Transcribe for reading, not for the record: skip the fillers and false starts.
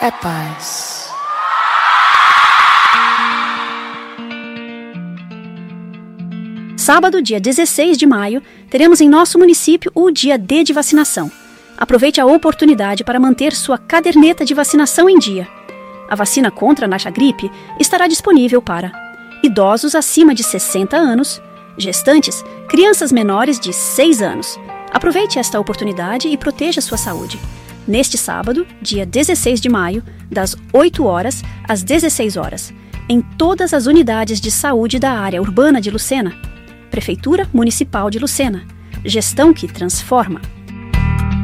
é paz. Sábado, dia 16 de maio, teremos em nosso município o Dia D de vacinação. Aproveite a oportunidade para manter sua caderneta de vacinação em dia. A vacina contra a Nacha-Gripe estará disponível para idosos acima de 60 anos, gestantes, crianças menores de 6 anos. Aproveite esta oportunidade e proteja sua saúde. Neste sábado, dia 16 de maio, das 8 horas às 16 horas, em todas as unidades de saúde da área urbana de Lucena. Prefeitura Municipal de Lucena. Gestão que transforma.